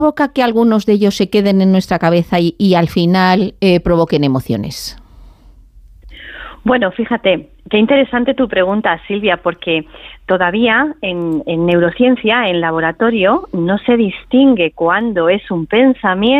provoca que algunos de ellos se queden en nuestra cabeza y al final provoquen emociones? Bueno, fíjate, qué interesante tu pregunta, Silvia, porque todavía en neurociencia, en laboratorio, no se distingue cuándo es un pensamiento